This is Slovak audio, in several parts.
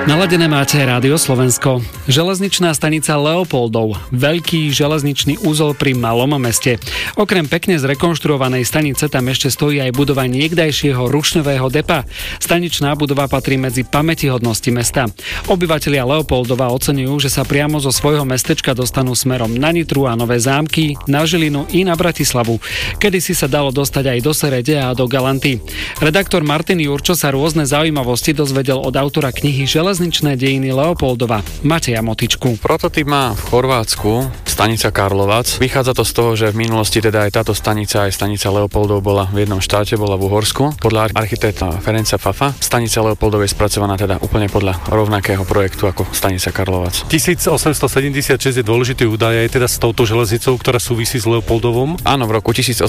Naladené máte Rádio Slovensko. Železničná stanica Leopoldov, veľký železničný úzol pri malom meste. Okrem pekne zrekonštruovanej stanice tam ešte stojí aj budova niekdajšieho rušňového depa. Staničná budova patrí medzi pamätihodnosti mesta. Obyvatelia Leopoldova oceňujú, že sa priamo zo svojho mestečka dostanú smerom na Nitru a Nové Zámky, na Žilinu i na Bratislavu. Kedysi sa dalo dostať aj do Serede a do Galanty. Redaktor Martin Jurčo sa rôzne zaujímavosti dozvedel od autora knihy Železničné dejiny Leopoldova, Mateja Motičku. Prototyp má v Chorvátsku stanica Karlovac. Vychádza to z toho, že v minulosti teda aj táto stanica, aj stanica Leopoldov bola v jednom štáte, bola v Uhorsku. Podľa architekta Ferenca Fafa stanica Leopoldov je spracovaná teda úplne podľa rovnakého projektu ako stanica Karlovac. 1876 je dôležitý údaj aj teda s touto železnicou, ktorá súvisí s Leopoldovom. Áno, v roku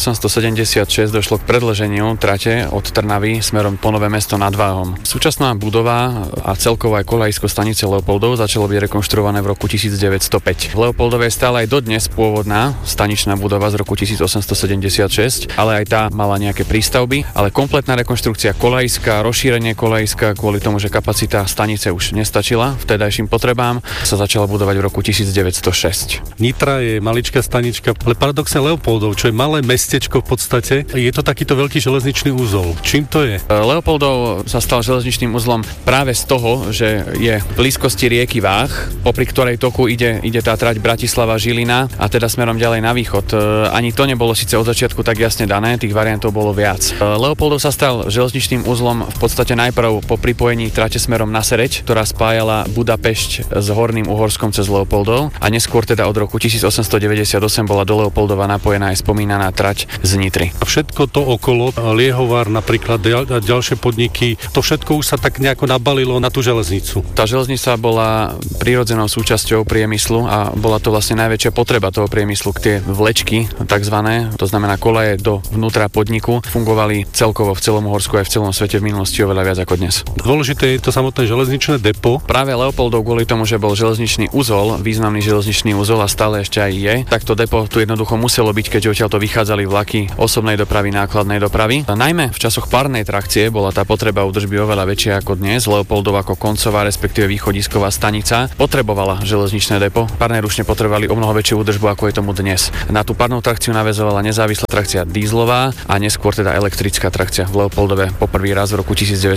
1876 došlo k predĺženiu trate od Trnavy smerom po Nové Mesto nad Váhom. Súčasná budova a celkovo aj kolajsko stanice Leopoldov začalo byť rekonštruované v roku 1905. V Leopoldove je stále aj dodnes pôvodná staničná budova z roku 1876, ale aj tá mala nejaké prístavby, ale kompletná rekonštrukcia kolajska, rozšírenie kolajska kvôli tomu, že kapacita stanice už nestačila vtedajším potrebám, sa začala budovať v roku 1906. Nitra je maličká stanička, ale paradoxne Leopoldov, čo je malé mestečko v podstate, je to takýto veľký železničný úzol. Čím to je? Leopoldov sa stal železničným uzlom práve z toho, že je v blízkosti rieky Váh, popri ktorej toku ide tá trať Bratislava-Žilina a teda smerom ďalej na východ. Ani to nebolo síce od začiatku tak jasne dané, tých variantov bolo viac. Leopoldov sa stal železničným uzlom v podstate najprv po pripojení trate smerom na Sereď, ktorá spájala Budapešť s Horným Uhorskom cez Leopoldov a neskôr teda od roku 1898 bola do Leopoldova napojená aj spomínaná trať z Nitry. A všetko to okolo, Liehovar napríklad a ďalšie podniky, to všetko už sa tak nejako nabalilo na tú železnicu. Tá železnica bola prirodzenou súčasťou priemyslu a bola to vlastne najväčšia potreba toho priemyslu, tie vlečky takzvané, to znamená kolaje do vnútra podniku, fungovali celkovo v celom Uhorsku aj v celom svete v minulosti oveľa viac ako dnes. Dôležité je to samotné železničné depo. Práve Leopoldov kvôli tomu, že bol železničný uzol, významný železničný uzol a stále ešte aj je, tak to depo tu jednoducho muselo byť, keďže odtiaľto vychádzali vlaky osobnej dopravy, nákladnej dopravy. A najmä v časoch parnej trakcie bola tá potreba údržby oveľa väčšia ako dnes. Leopoldov ako koncová, respektíve východisková stanica potrebovala železničné depo. Parné rušne potrebovali o mnoho väčšiu údržbu ako je tomu dnes. Na tú parnú trakciu naväzovala nezávislá trakcia dízlová a neskôr teda elektrická trakcia v Leopoldove po prvý raz v roku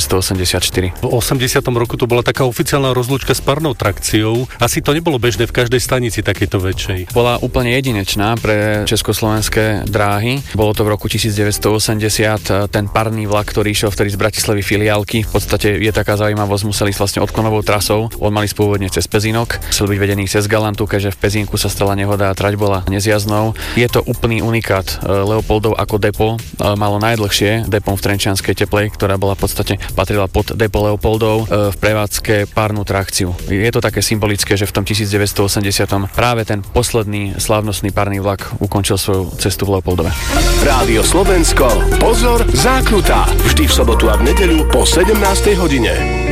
1984. V 80. roku to bola taká oficiálna rozlúčka s parnou trakciou. Asi to nebolo bežné v každej stanici takejto väčšej. Bola úplne jedinečná pre československé dráhy. Bolo to v roku 1980 ten parný vlak, ktorý išiel vtedy z Bratislavy filiálky. V podstate je taká zaujímavosť, museli ísť vlastne odklonovou trasou. On mali spôvodne cez Pezínok, musel byť vedený cez Galantu, keďže v Pezínku sa stala nehoda a trať bola nezjazdnou. Je to úplný unikát. Leopoldov ako depo malo najdlhšie depom v Trenčianskej Teplej, ktorá bola v podstate patrila pod depo Leopoldov v prevádzke párnu trakciu. Je to také symbolické, že v tom 1980 práve ten posledný slávnostný párny vlak ukončil svoju cestu v Leopoldove. Rádio Slovensko, pozor, zákruta. Vždy v sobotu a v nedeľu po 17. hodine.